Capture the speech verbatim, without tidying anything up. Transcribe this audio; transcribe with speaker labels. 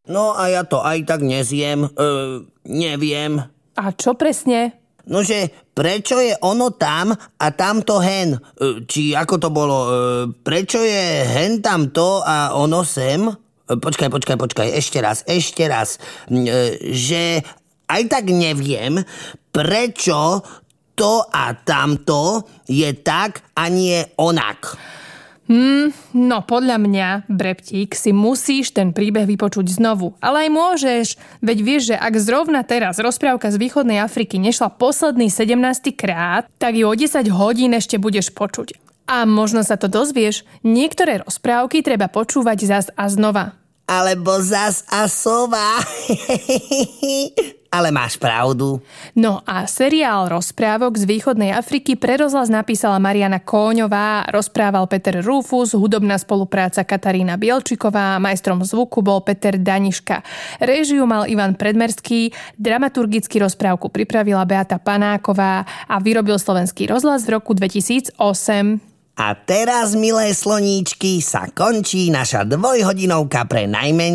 Speaker 1: No a ja to aj tak nezjem. E, neviem.
Speaker 2: A čo presne?
Speaker 1: Nože, prečo je ono tam a tamto hen? E, či ako to bolo? E, prečo je hen tamto a ono sem? E, počkaj, počkaj, počkaj. Ešte raz, ešte raz. E, že aj tak neviem, prečo to a tamto je tak a nie onak.
Speaker 2: Hmm, no podľa mňa, Breptík, si musíš ten príbeh vypočuť znovu. Ale aj môžeš, veď vieš, že ak zrovna teraz rozprávka z východnej Afriky nešla posledný sedemnásty krát, tak ju o desať hodín ešte budeš počuť. A možno sa to dozvieš, niektoré rozprávky treba počúvať zas a znova.
Speaker 1: Alebo zas a sova. Ale máš pravdu.
Speaker 2: No a seriál rozprávok z východnej Afriky pre rozhlas napísala Mariana Kóňová, rozprával Peter Rufus, hudobná spolupráca Katarína Bielčiková, majstrom zvuku bol Peter Daniška. Réžiu mal Ivan Predmerský, dramaturgicky rozprávku pripravila Beata Panáková a vyrobil Slovenský rozhlas v roku dvetisícosem.
Speaker 1: A teraz, milé sloníčky, sa končí naša dvojhodinovka pre najmenších.